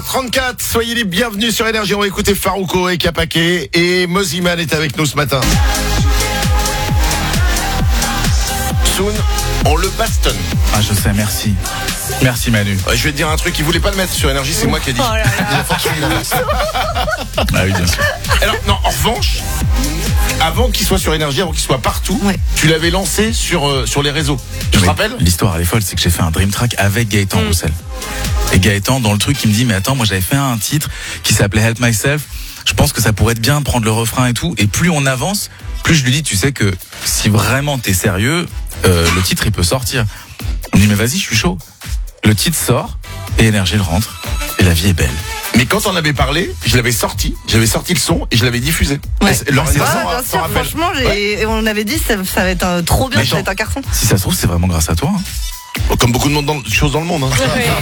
8h34, soyez les bienvenus sur Énergie. On va écouter Farouko et Kapake. Et Moziman est avec nous ce matin. Soon, on le bastonne. Ah, je sais, merci. Merci Manu. Ouais, je vais te dire un truc, il voulait pas le mettre sur Énergie, c'est moi qui ai dit. Oh là là. Il a forcé la place. Ah oui, bien sûr. Alors, non, en revanche, avant qu'il soit sur Énergie, avant qu'il soit partout, Ouais. tu l'avais lancé sur les réseaux. Tu te Mais rappelles? L'histoire, elle est folle, c'est que j'ai fait un dream track avec Gaëtan Roussel. Et Gaëtan, dans le truc, il me dit, mais attends, moi j'avais fait un titre qui s'appelait Help Myself. Je pense que ça pourrait être bien de prendre le refrain et tout. Et plus on avance, plus je lui dis, tu sais que si vraiment t'es sérieux, le titre il peut sortir. On me dit, mais vas-y, je suis chaud. Le titre sort et Énergie le rentre et la vie est belle. Mais quand on avait parlé, j'avais sorti le son et je l'avais diffusé. Ouais. Lorenza Ouais, s'en bien sûr, rappelle. franchement, on avait dit ça va être trop bien, Mais ça va être un carton. Si ça se trouve, c'est vraiment grâce à toi. Hein. Comme beaucoup de choses dans le monde. Hein.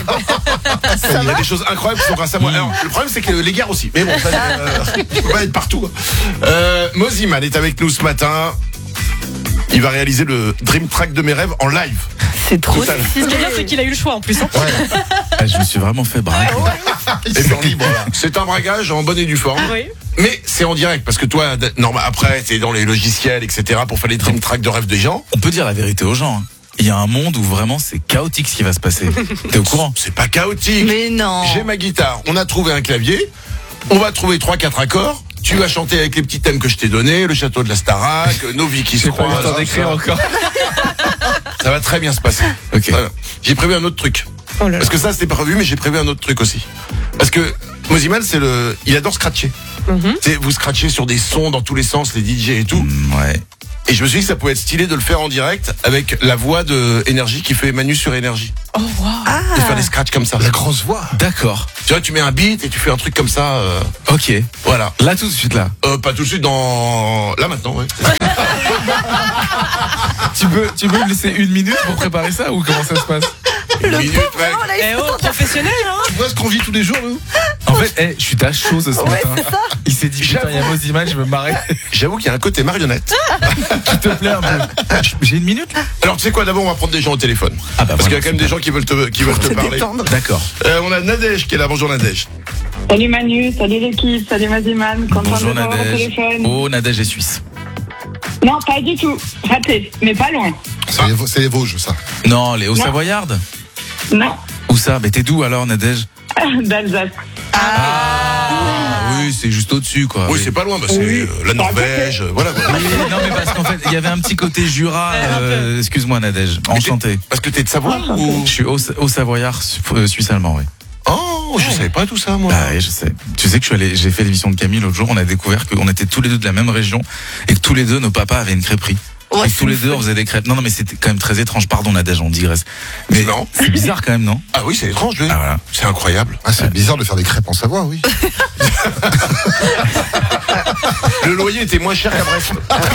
Il y a des choses incroyables qui sont grâce à moi. Alors, le problème, c'est que les guerres aussi. Mais bon, ça, il peut pas être partout. Moziman est avec nous ce matin. Il va réaliser le dream track de mes rêves en live. C'est trop Total. stylé. Ce qui est bien, c'est qu'il a eu le choix en plus. Hein. Ah, je me suis vraiment fait braquer. Et libre, là. C'est un bragage en bonne et due forme. Oui. Mais c'est en direct parce que toi, après, t'es dans les logiciels, etc. pour faire les dream tracks de rêves des gens. On peut dire la vérité aux gens. Hein. Il y a un monde où vraiment c'est chaotique ce qui va se passer. T'es au courant? C'est pas chaotique. Mais non. J'ai ma guitare, on a trouvé un clavier, on va trouver 3-4 accords. Tu vas chanter avec les petits thèmes que je t'ai donnés, le château de la Starac, nos vies qui se croisent. encore. Ça va très bien se passer. Ok. Voilà. J'ai prévu un autre truc. Oh là là. Parce que ça, c'était pas prévu, mais j'ai prévu un autre truc aussi. Parce que Moziman, il adore scratcher. Tu sais, vous scratchez sur des sons dans tous les sens, les DJ et tout. Ouais. Et je me suis dit que ça pouvait être stylé de le faire en direct avec la voix de Énergie qui fait Manu sur Énergie. Oh, wow. De faire des scratchs comme ça. La grosse voix. D'accord. Tu vois, tu mets un beat et tu fais un truc comme ça. Ok. Voilà. Là tout de suite là. Pas tout de suite là maintenant, ouais. Tu peux me laisser une minute pour préparer ça ou comment ça se passe? Une minute, mec. Oh, là, Eh oh, professionnel, hein. Tu vois ce qu'on vit tous les jours, nous? En fait, je suis à chaud ce Ouais, matin. c'est ça. Il s'est dit putain, il y a Moziman, je me marrer. J'avoue qu'il y a un côté marionnette. S'il te plaît un peu. J'ai une minute là? Alors, tu sais quoi, d'abord, on va prendre des gens au téléphone. Ah bah Parce qu'il y a voilà, quand même des gens qui veulent te parler. Détendre. D'accord. On a Nadège qui est là. Bonjour, Nadège. Salut Manu, salut l'équipe, salut Moziman, content Bonjour de vous avoir au Nadège. téléphone. Oh, Nadège est suisse. Non, pas du tout, raté, mais pas loin. C'est les Vosges, ça. Non, les Non. Hauts-Savoyardes. Non, Où ça? Mais t'es d'où alors, Nadège? d'Alsace. Oui, c'est juste au-dessus quoi. Oui, c'est pas loin. Bah, c'est Oui. la Norvège. Voilà. Oui, non mais parce qu'en fait, il y avait un petit côté Jura. Excuse-moi Nadège. Enchanté. Parce que t'es de Savoie ou... Je suis au Savoyard suisse-allemand, oui. Oh, je savais pas tout ça, moi. Ah oui, je sais. Tu sais que j'ai fait l'émission de Camille l'autre jour, on a découvert qu'on était tous les deux de la même région et que tous les deux, nos papas avaient une crêperie. Ouais, et que tous les deux, on faisait des crêpes. Non, mais c'était quand même très étrange. Pardon, Nadège, on digresse. Mais Non. c'est bizarre quand même, non? Ah oui, c'est étrange, lui. Ah voilà. C'est incroyable. Ah, c'est bizarre de faire des crêpes en Savoie, oui. Le loyer était moins cher qu'à Brest.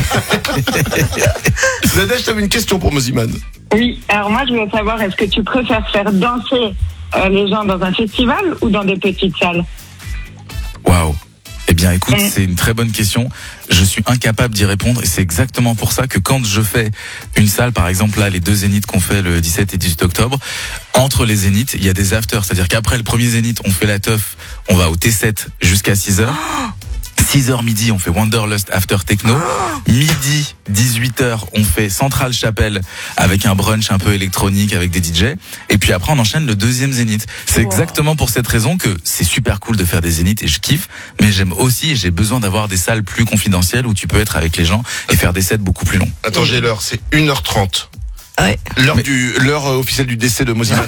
Nadège, t'avais une question pour Moziman. Oui, alors moi je voulais savoir, est-ce que tu préfères faire danser les gens dans un festival ou dans des petites salles? Waouh. Eh bien, écoute, c'est une très bonne question. Je suis incapable d'y répondre et c'est exactement pour ça que quand je fais une salle, par exemple là, les 2 zéniths qu'on fait le 17 et 18 octobre, entre les zéniths, il y a des afters. C'est-à-dire qu'après le premier zénith, on fait la teuf, on va au T7 jusqu'à 6h. 6h midi, on fait Wanderlust After Techno. Midi, 18h, on fait Central Chapelle avec un brunch un peu électronique avec des DJ. Et puis après, on enchaîne le 2e zénith. C'est exactement pour cette raison que c'est super cool de faire des zéniths et je kiffe. Mais j'aime aussi et j'ai besoin d'avoir des salles plus confidentielles où tu peux être avec les gens et faire des sets beaucoup plus longs. Attends, j'ai l'heure. C'est 1h30. Ouais. L'heure officielle du décès de Moziman.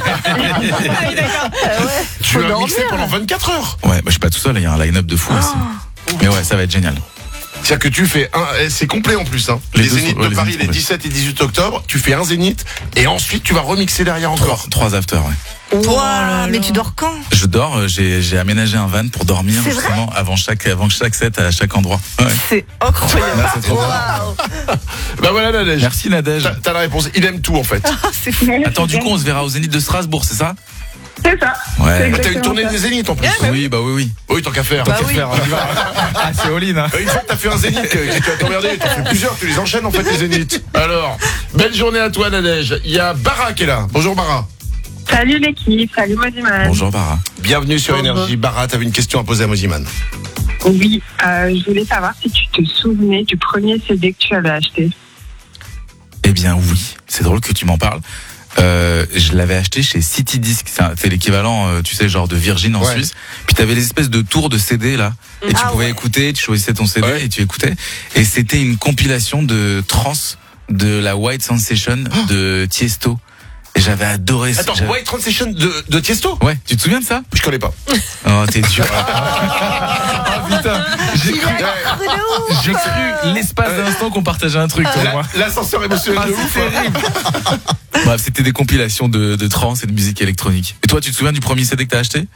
Tu Faut as dormir. mixé pendant 24 heures. Ouais, bah, je suis pas tout seul, il y a un line-up de fou aussi. Mais ouais, ça va être génial. C'est-à-dire que tu fais c'est complet en plus, hein. Les Les deux zéniths sont- ouais, de les Paris, zéniths les complets. 17 et 18 octobre, tu fais un zénith et ensuite tu vas remixer derrière encore. 3 afters, ouais. Toi, mais tu dors quand? Je dors, j'ai aménagé un van pour dormir C'est justement avant chaque set à chaque endroit. Ouais. C'est incroyable. Là, c'est trop bien. Waouh. Bah voilà Nadège. Merci Nadège. T'as la réponse. Il aime tout en fait. Ah, c'est fou. Attends, du coup, on se verra au Zénith de Strasbourg, c'est ça? C'est ça. Ouais. C'est T'as une exactement tournée ça. des zéniths en plus. Oui, bah oui. Oui, tant qu'à faire. Bah oui. Ah, c'est all-in, hein. Une fois que t'as fait un zénith, tu vas t'emmerder, t'en fais plusieurs, tu les enchaînes en fait les zéniths. Alors, belle journée à toi Nadège. Il y a Bara qui est là. Bonjour Bara. Salut l'équipe, salut Modiman. Bonjour Bara. Bienvenue sur Bonjour. Énergie. Bara, t'avais une question à poser à Moziman. Oui, je voulais savoir si tu te souvenais du premier CD que tu avais acheté. Eh bien oui, c'est drôle que tu m'en parles. Je l'avais acheté chez City Disc, c'est l'équivalent, tu sais, genre de Virgin en Ouais. Suisse. Puis t'avais les espèces de tours de CD là, et tu pouvais écouter, tu choisissais ton CD et tu écoutais. Et c'était une compilation de trance de la White Sensation de Tiesto. Et j'avais adoré ça. Attends, J'avais- White Transition de Tiesto? Ouais, tu te souviens de ça? Je connais pas. Oh, t'es dur. Ah putain, j'ai cru l'espace d'un instant qu'on partageait un truc, toi et moi. L'ascenseur émotionnel de ouf. Bref, c'était des compilations de trance et de musique électronique. Et toi, tu te souviens du premier CD que t'as acheté?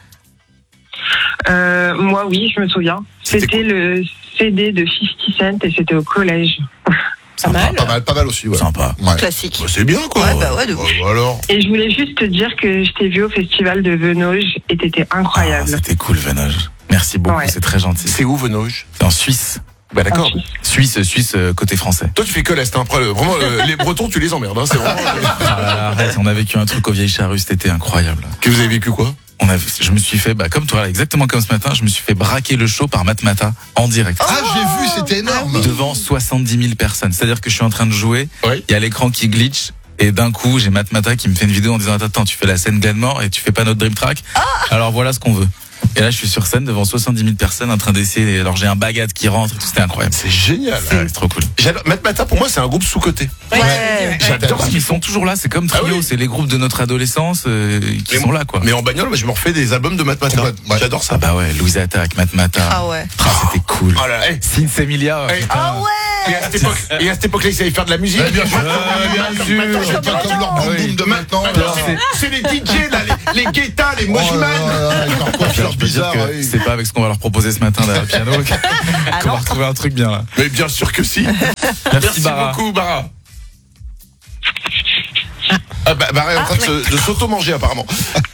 Moi, oui, je me souviens. C'était le CD de 50 Cent et c'était au collège. Sympa. Pas mal aussi, ouais. Sympa. Ouais. Classique. Bah, c'est bien, quoi. Ouais, bah ouais, de ouf. Alors. Et je voulais juste te dire que je t'ai vu au festival de Venoge et t'étais Ah, incroyable. c'était cool, Venoge. Merci beaucoup, Ouais. c'est très gentil. C'est où, Venoge? C'est en Suisse. Bah, d'accord. Suisse, côté français. Toi, tu fais que l'Est, hein. Après, vraiment, les Bretons, tu les emmerdes, hein. C'est vraiment. Ah là là, arrête, on a vécu un truc aux Vieilles Charrues, c'était incroyable. Que vous avez vécu quoi? Je me suis fait, comme toi, là, exactement comme ce matin, je me suis fait braquer le show par Matmata en direct. Ah, j'ai vu, c'était énorme. Devant 70 000 personnes. C'est-à-dire que je suis en train de jouer, Oui. il y a l'écran qui glitch, et d'un coup, j'ai Matmata qui me fait une vidéo en disant, attends, tu fais la scène Glenmore et tu fais pas notre Dream Track. Alors voilà ce qu'on veut. Et là, je suis sur scène devant 70 000 personnes en train d'essayer. Alors j'ai un baguette qui rentre, et tout, c'était incroyable. C'est génial. C'est trop cool. J'adore. Matmata, pour moi, c'est un groupe sous-coté. Ouais. J'adore parce qu'ils sont toujours là, c'est comme Trio, Ah oui. c'est les groupes de notre adolescence qui Mais sont là, quoi. Mais en bagnole, moi, je me refais des albums de Matmata. Ouais. J'adore ça. Ah bah ouais, Louise Attaque, Matmata. Ah ouais. Ah, c'était cool. Oh là là, hey. Sins Emilia. Hey. putain. Ah ouais. Et à cette époque-là, ils savaient faire de la musique. Ouais, bien sûr. Bien sûr. C'est pas comme leur boom boom de maintenant. Maintenant, c'est les DJ, là, les Guetta, les Mojiman. Avec leur Puis coiffure alors, je peux dire bizarre. que oui. c'est pas avec ce qu'on va leur proposer ce matin derrière le piano qu'on va retrouver un truc bien là. Mais bien sûr que si. Merci Bara. beaucoup, Bara. Ah, Bara est en train de s'auto-manger, apparemment.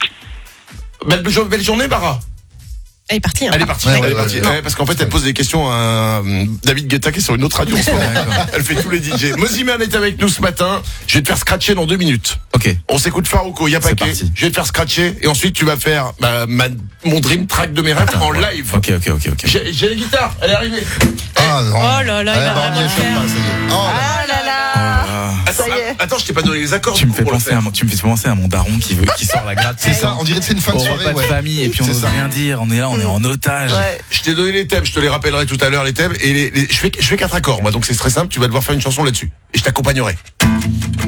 Belle journée, Bara. Elle est partie. Hein. Elle est partie. Ouais, Elle est ouais, partie. ouais. Ouais, parce qu'en fait, elle pose des questions à David Guetta qui est sur une autre radio en ce moment. D'accord. Elle fait tous les DJ. Moziman est avec nous ce matin. Je vais te faire scratcher dans 2 minutes. Ok. On s'écoute Farouko, y'a C'est paquet. parti. Je vais te faire scratcher et ensuite tu vas faire mon dream track de mes rêves en live. Ok. J'ai la guitare, elle est arrivée. Ah non. Oh là là, il va Barnier, vraiment je sais faire. pas, ça y est. Oh là Ah là là. Ah, Ça y est. Attends, je t'ai pas donné les accords. tu me fais pour le penser faire. tu me fais penser à mon daron qui sort la gratte. c'est ça, on dirait que c'est une fin de Au soirée. repas de Ouais. famille et puis on C'est n'ose ça. rien dire. On est là, on est en otage. Ouais. Je t'ai donné les thèmes, je te les rappellerai tout à l'heure les thèmes et je fais 4 accords moi, donc c'est très simple, tu vas devoir faire une chanson là-dessus et je t'accompagnerai.